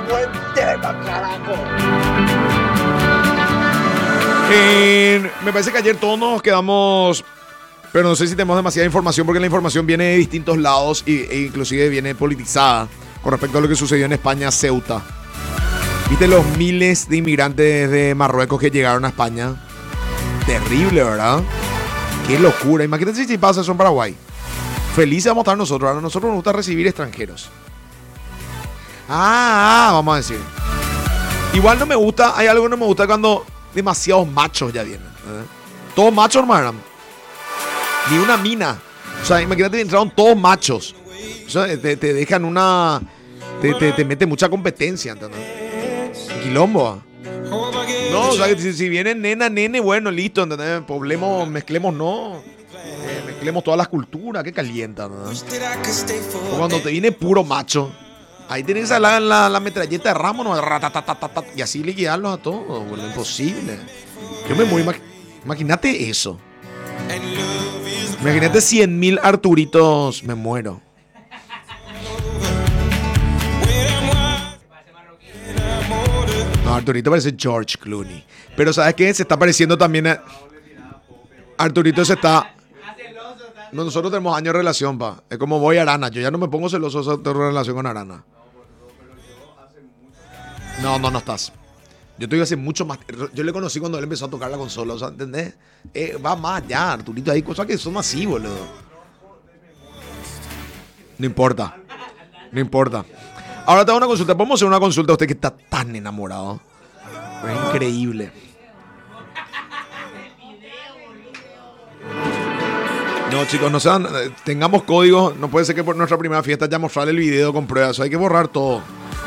buen tema, carajo. Me parece que ayer todos nos quedamos, pero no sé si tenemos demasiada información porque la información viene de distintos lados e inclusive viene politizada con respecto a lo que sucedió en España, Ceuta. ¿Viste los miles de inmigrantes de Marruecos que llegaron a España? Terrible, ¿verdad? Qué locura. Imagínate si pasa eso en Paraguay. Felices vamos a estar nosotros. A nosotros nos gusta recibir extranjeros. Vamos a decir. Igual no me gusta, hay algo que no me gusta cuando demasiados machos ya vienen. Todos machos, hermano. Ni una mina. O sea, imagínate que entraron todos machos. O sea, te dejan una... Te mete mucha competencia, ¿entendés? Quilombo. No, o sea, que si viene nena, nene, bueno, listo, ¿entendés? Poblemos, mezclemos, no. Mezclemos todas las culturas, que calienta, ¿no? O cuando te viene puro macho, ahí tienes la metralleta de Ramos, ¿no? Y así liquidarlos a todos, bueno, imposible. Yo me muero, imagínate eso. Imagínate 100.000 Arturitos, me muero. No, Arturito parece George Clooney. Pero ¿sabes qué? Se está pareciendo también a... Arturito se está... No, nosotros tenemos años de relación, pa. Es como voy a Arana. Yo ya no me pongo celoso de relación con Arana. No estás. Yo estoy hace mucho más... Yo le conocí cuando él empezó a tocar la consola, o sea, ¿entendés? Va más allá, Arturito. Hay cosas que son así, boludo. No importa. Ahora te hago una consulta. ¿Podemos hacer una consulta a usted que está tan enamorado? Es increíble. No, chicos, no sean, tengamos códigos. No puede ser que por nuestra primera fiesta ya mostrar el video con pruebas. Hay que borrar todo.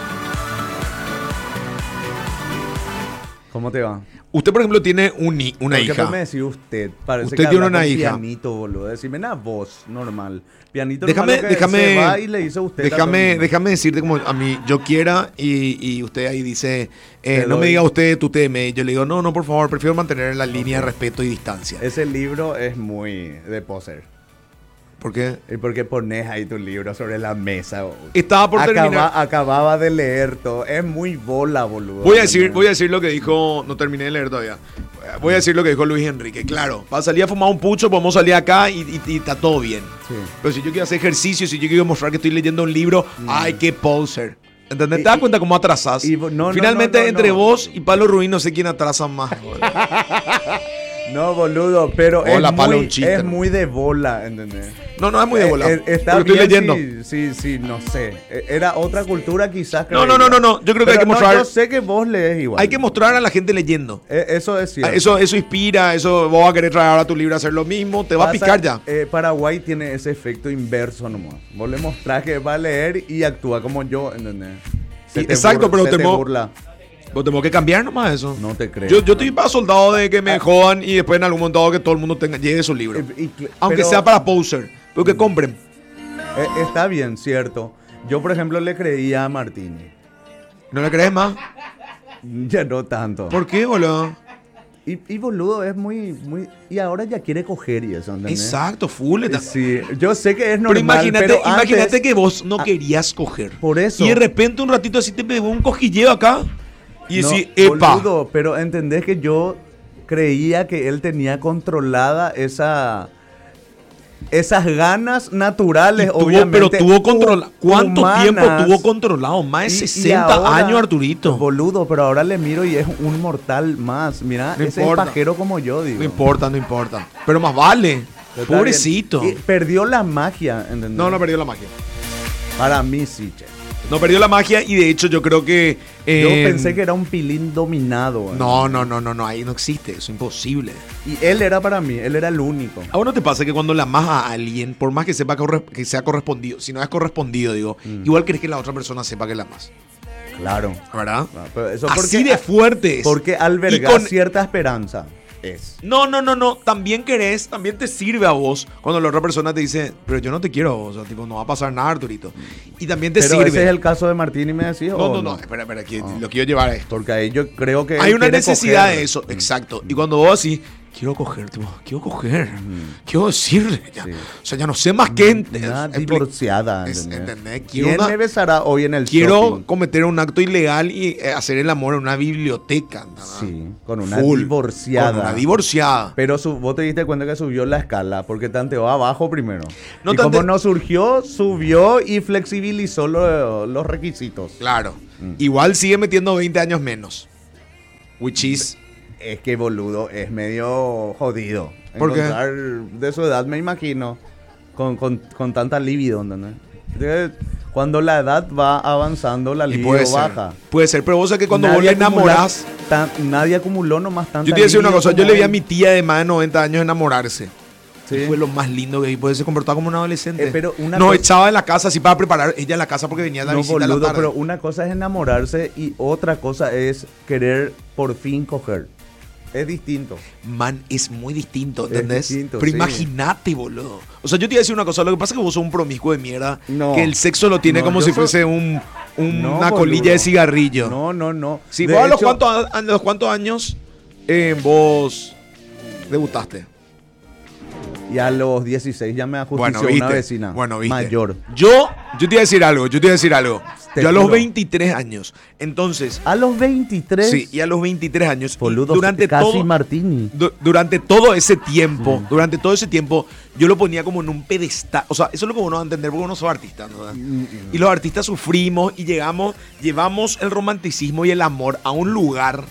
¿Cómo te va? Usted, por ejemplo, tiene una hija. ¿Qué me decía usted? Parece usted que tiene habla una con hija. Pianito, boludo. Decime una voz normal. Pianito Déjame, normal se va y le dice a usted. déjame decirte como a mí, yo quiera y usted ahí dice, no me diga usted, tú teme. Yo le digo, no, por favor, prefiero mantener la línea de respeto y distancia. Ese libro es muy de poser. ¿Por qué? ¿Y por qué pones ahí tu libro sobre la mesa? Estaba por terminar. Acababa de leer todo. Es muy bola, boludo. Voy a decir lo que dijo. No terminé de leer todavía. Voy a decir lo que dijo Luis Enrique. Claro, para salir a fumar un pucho, podemos salir acá y está todo bien. Sí. Pero si yo quiero hacer ejercicio, si yo quiero mostrar que estoy leyendo un libro, ¡ay, qué poser! ¿Entendés? ¿Te das cuenta cómo atrasás? Finalmente, entre vos y Palo Ruiz, no sé quién atrasa más. No, boludo, pero es muy de bola, ¿entendés? No es muy de bola. Está estoy leyendo. Sí, no sé. Era otra cultura quizás. No. Yo creo que hay que mostrar. Yo sé que vos lees igual. Hay que mostrar a la gente leyendo. Eso es cierto. Eso inspira, eso vos vas a querer traer ahora tu libro a hacer lo mismo, te va a picar ya. Paraguay tiene ese efecto inverso nomás. Vos le mostrás que va a leer y actúa como yo, ¿entendés? Exacto, pero te burla. Pero tengo que cambiar nomás eso. No te creo. Yo estoy para soldado de que me jodan y después en algún momento que todo el mundo lleve su libro. Aunque sea para poser, pero que compren. Está bien, cierto. Yo, por ejemplo, le creía a Martini. ¿No le crees más? Ya no tanto. ¿Por qué, boludo? Y boludo, es muy... Y ahora ya quiere coger y eso, ¿entendés? Exacto, full. Sí, yo sé que es normal, pero imagínate que vos no querías coger. Por eso. Y de repente un ratito así te pegó un cojilleo acá. Y decís, epa. Boludo, pero entendés que yo creía que él tenía controlada esas ganas naturales, obviamente. Pero tuvo controlado. ¿Cuánto tiempo tuvo controlado? Más de 60 ahora, años, Arturito. Boludo, pero ahora le miro y es un mortal más. Mira, no ese importa. Es pajero como yo, digo. No importa. Pero más vale. Pobrecito. Perdió la magia, ¿entendés? No perdió la magia. Para mí sí, che. No perdió la magia y de hecho yo creo que... yo pensé que era un pilín dominado. No, ahí no existe, eso es imposible. Y él era para mí, él era el único. ¿A vos no te pasa que cuando la amas a alguien, por más que sepa que sea correspondido, si no es correspondido, digo, igual querés que la otra persona sepa que la amas? Claro. ¿Verdad? Pero eso así de fuerte es. Porque albergar cierta esperanza. No. También te sirve a vos cuando la otra persona te dice, pero yo no te quiero a vos, o sea, tipo, no va a pasar nada, Arturito. Y también te sirve. Pero ese es el caso de Martín y me decís. No, espera, que lo quiero llevar a esto. Porque ahí yo creo que hay una necesidad de eso, exacto. Y cuando vos así, quiero coger, tipo, quiero decirle. Ya. Sí. O sea, ya no sé más qué. Una divorciada. ¿Entendés? ¿Quién me besará hoy en el Quiero shopping? cometer un acto ilegal y hacer el amor en una biblioteca. ¿Entendés? Sí, con una Full. divorciada. Con una divorciada. Pero vos te diste cuenta que subió la escala porque tanteó abajo primero. No y como tante- no surgió, subió y flexibilizó los requisitos. Claro. Igual sigue metiendo 20 años menos. Which is... Es que boludo, es medio jodido. ¿Por qué? Encontrar de su edad, me imagino, con tanta libido, ¿entendés? Entonces, cuando la edad va avanzando, la Y libido puede ser. baja. Puede ser, pero vos sabés que cuando vos Nadie le enamorás... nadie acumuló nomás tanta Yo te voy a decir una libido cosa. Yo como le vi a él. mi tía de más de 90 años enamorarse. Sí. Y fue lo más lindo que vi. Pues se comportaba como un adolescente. Pero una Nos cosa- echaba en la casa así para preparar ella en la casa porque venía a la No, visita a la boludo, tarde. pero una cosa es enamorarse y otra cosa es querer por fin coger. Es distinto. Man, es muy distinto, Es ¿entendés? distinto, Pero sí. imagínate, boludo. O sea, yo te iba a decir una cosa. Lo que pasa es que vos sos un promiscuo de mierda. No. Que el sexo lo tiene No, como yo si soy- fuese No, una boludo. colilla de cigarrillo. No. Sí, De vos hecho, a los cuántos años vos debutaste. Y a los 16 ya me ajustició una vecina Viste. mayor. Yo te iba a decir algo. Te Yo a los juro. 23 años. Entonces, A los 23, sí, y a los 23 años. y boludo, durante casi todo, Martini. durante todo ese tiempo, yo lo ponía como en un pedestal. O sea, eso es lo que uno va a entender porque uno soy artista, ¿no? Y los artistas sufrimos y llevamos el romanticismo y el amor a un lugar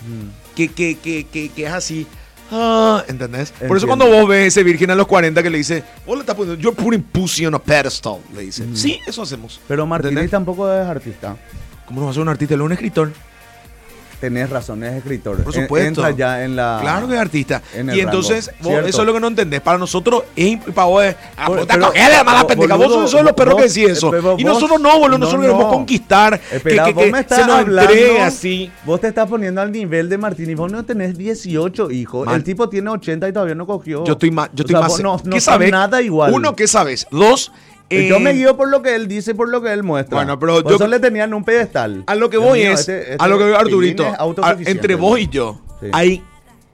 que es así. ¿Entendés? Por eso Entiendo. cuando vos ves ese virgen a los 40 que le dice, vos le estás poniendo, you're putting pussy on a pedestal, le dice. Sí, eso hacemos. Pero Martini ¿Entendés? tampoco es artista. ¿Cómo no va a ser un artista? Él es un escritor. Tenés razón, es escritor. Por supuesto. Entra ya en la... Claro que es artista. en el Y entonces, rango. vos, Cierto. eso es lo que no entendés. Para nosotros es para vos es. Pero- Puta, cogele la mala pendeja. Vos boludo, sos los perros que vos- decís eso. pero Y vos- nosotros no, boludo. Nosotros no, queremos no. conquistar. Espera, vos me estás se nos hablando, entregue así. Vos te estás poniendo al nivel de Martini. Vos no tenés 18 hijos. Man. El tipo tiene 80 y todavía no cogió. Yo estoy más. O sea, vos no ¿Qué son sabés? nada igual. Uno, ¿qué sabes? Dos, Yo me guío por lo que él dice, por lo que él muestra. Bueno, pero Por yo- eso le tenían un pedestal. a lo que Dios voy mío, es. A lo que voy, Arturito. Pilín es autosuficiente, Entre vos y yo, Sí. hay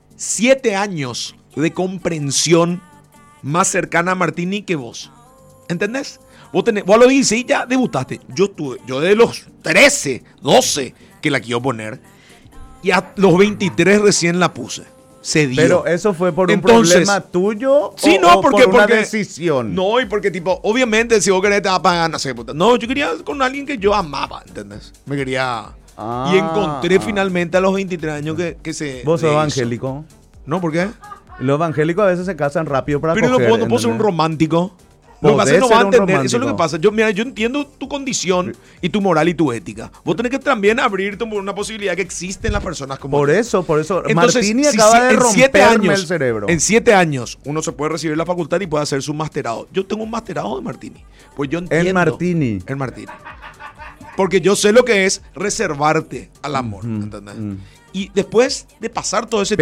7 años de comprensión más cercana a Martini que vos. ¿Entendés? Vos a los 16 ya debutaste. Yo de los 13, 12 que la quiero poner. Y a los 23 recién la puse. Se dio. Pero eso fue por un Entonces, problema tuyo sí, o, no, o porque, por una porque decisión. No, y porque tipo, obviamente si vos querés te va a pagar, no sé, puta. No, yo quería con alguien que yo amaba, ¿entendés? Me quería. Ah. Y encontré finalmente a los 23 años que se. Vos sos le hizo. evangélico. No, ¿por qué? Los evangélicos a veces se casan rápido para Pero no coger, puedo ser un ¿entendés? romántico. Lo que pasa es que no Podés va a ser un entender. Eso es lo que romántico. pasa. Yo entiendo tu condición y tu moral y tu ética. Vos tenés que también abrirte por una posibilidad que existen las personas como Por tú. eso. Entonces, Martini si acaba de en 7 romperme años, el cerebro. En 7 años uno se puede recibir la facultad y puede hacer su masterado. Yo tengo un masterado de Martini. Pues yo entiendo. Martini. En Martini. Porque yo sé lo que es reservarte al amor. ¿Entendés? Y después de pasar todo ese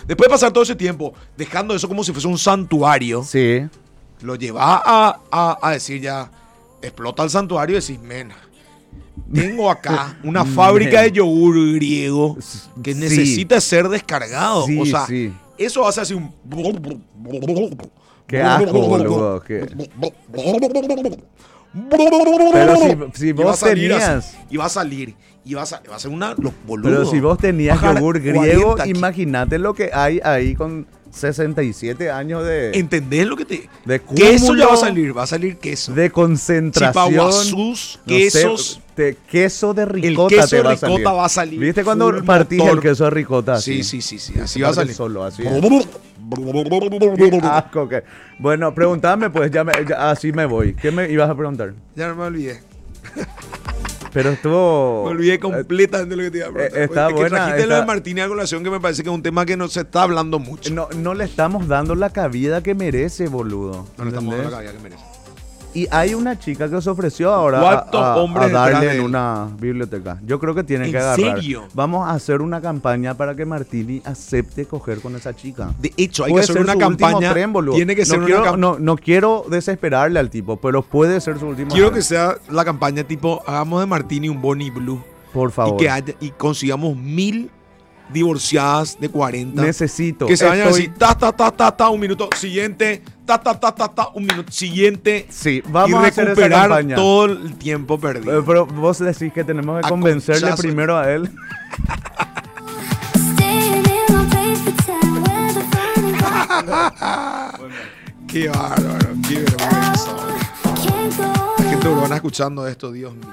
tiempo, dejando eso como si fuese un santuario, Sí. lo llevas a decir ya, explota el santuario y decís, men, tengo acá una fábrica de yogur griego que Sí. necesita ser descargado. Sí, o sea, sí. eso hace así un... Qué asco, boludo. Pero si vos tenías- Y va a salir. Y va a ser una... Los boludos. Pero si vos tenías Bajar yogur griego, 40 kilos. imagínate lo que hay ahí con 67 años de ¿Entendés lo que te...? De Queso ya cúmulo, va a salir queso. concentración. Chipaguazús, no sé, quesos. queso de ricota queso te de va a ricota salir. va a salir ¿Viste cuando full partís motor? el queso de ricota? Sí, así? así va a salir. Solo, así es. Qué asco que... Bueno, pregúntame pues, así me voy. ¿Qué me ibas a preguntar? Ya no me olvidé. Pero estuvo... Me olvidé completamente lo que te iba a preguntar. está Es que buena, trajiste lo está- de Martínez a colación, que me parece que es un tema que no se está hablando mucho. No le estamos dando la cabida que merece, boludo. No le estamos dando ¿entendés? la cabida que merece. Y hay una chica que se ofreció ahora ¿Cuántos hombres a detrás darle de en él? una biblioteca. Yo creo que tiene ¿En que agarrar. serio? Vamos a hacer una campaña para que Martini acepte coger con esa chica. De hecho, hay que Puede hacer ser una su último campaña. tren, boludo. Tiene que ser no una quiero, campaña. no quiero desesperarle al tipo, pero puede ser su último Quiero tren. que sea la campaña tipo, hagamos de Martini un Bonnie Blue. Por favor. Y consigamos 1000 divorciadas de 40. Necesito. Que se vayan Estoy- así, un minuto siguiente, un minuto siguiente. Sí, Y vamos a hacer esa recuperar campaña. todo el tiempo perdido. Pero vos decís que tenemos que A convencerle conchazo. primero a él. Qué bárbaro, qué vergüenza. La gente urbana escuchando esto, Dios mío.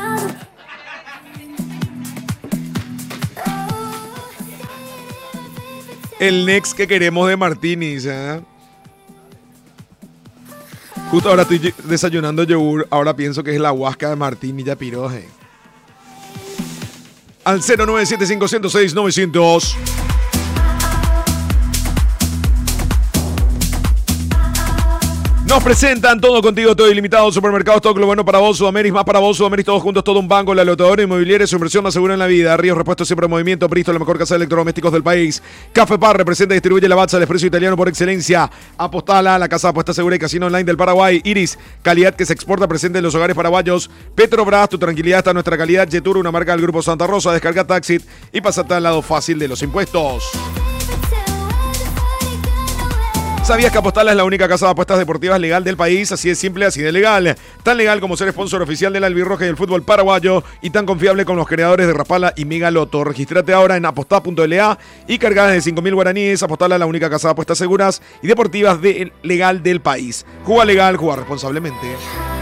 El next que queremos de Martini, ¿eh? Justo ahora estoy desayunando yogur, ahora pienso que es la huasca de Martini ya piroje. Al 0975-106-900. Nos presentan Todo Contigo, Todo Ilimitado, Supermercados, todo lo bueno para vos, Sudamérica, más para vos, Sudamérica, todos juntos, todo un banco, la lotadora inmobiliaria, su inversión más segura en la vida. Ríos Repuestos siempre en movimiento, Bristol, la mejor casa de electrodomésticos del país. Café Par representa y distribuye la Lavazza, el expreso italiano por excelencia. Apostala, la casa de apuestas segura y casino online del Paraguay. Iris, calidad que se exporta presente en los hogares paraguayos. Petrobras, tu tranquilidad está en nuestra calidad. Yetur, una marca del Grupo Santa Rosa, descarga Taxit y pasate al lado fácil de los impuestos. ¿Sabías que Apostala es la única casa de apuestas deportivas legal del país? Así de simple, así de legal. Tan legal como ser sponsor oficial del Albirroja y del fútbol paraguayo y tan confiable como los creadores de Rapala y Mega Loto. Regístrate ahora en apostá.la y carga desde 5.000 guaraníes. Apostala, la única casa de apuestas seguras y deportivas legal del país. Juega legal, juega responsablemente.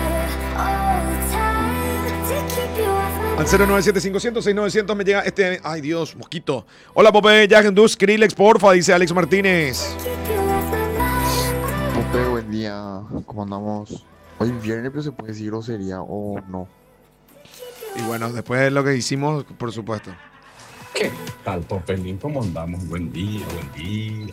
Al 0975-106-900 me llega este... Ay, Dios, mosquito. Hola, Pope, Jagendus, Skrillex, porfa, dice Alex Martínez. Pope, buen día. ¿Cómo andamos? Hoy viernes, pero se puede decir grosería o no. Y bueno, después de lo que hicimos, por supuesto. ¿Qué tal, Popelín? ¿Cómo andamos? Buen día, buen día.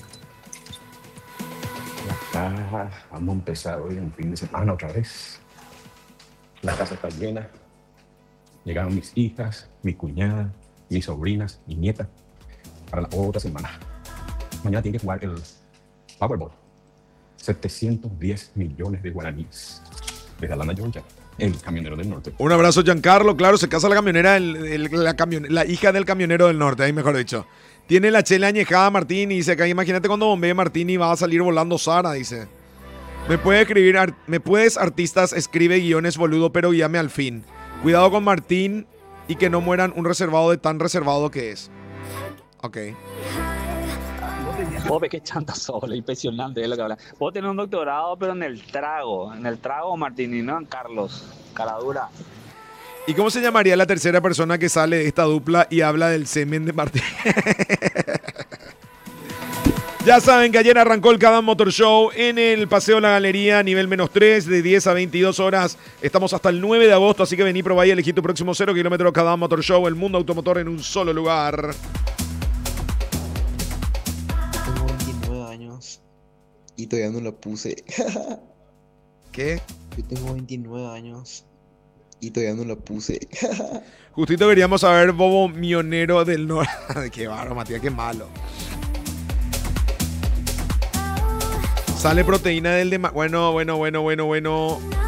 Acá vamos a empezar hoy un fin de semana otra vez. La casa está llena. Llegaron mis hijas, mi cuñada, mis sobrinas, mi nieta para la otra semana. Mañana tiene que jugar el Powerball. 710 millones de guaraníes. Desde Atlanta, Georgia, el camionero del norte. Un abrazo, Giancarlo. Claro, se casa la camionera, la hija del camionero del norte, ahí mejor dicho. Tiene la chela añejada Martín y dice acá, imagínate cuando bombee Martín y va a salir volando Sara, dice. ¿Me puedes, artistas, escribe guiones, boludo, pero guíame al fin? Cuidado con Martín y que no mueran un reservado de tan reservado que es. Ok. Pobre, qué chanta sola, impresionante es lo que habla. Vos tenés un doctorado, pero en el trago Martini, no en Carlos, caradura. ¿Y cómo se llamaría la tercera persona que sale de esta dupla y habla del semen de Martín? Ya saben que ayer arrancó el Kadam Motor Show en el Paseo La Galería, nivel -3, de 10 a 22 horas. Estamos hasta el 9 de agosto, así que vení, probá y elegí tu próximo 0 kilómetros Kadam Motor Show, el mundo automotor en un solo lugar. Tengo 29 años y todavía no la puse. ¿Qué? Yo tengo 29 años y todavía no la puse. Justito queríamos saber Bobo Mionero del Norte. Qué bárbaro, Matías, qué malo. Sale proteína del de... Bueno.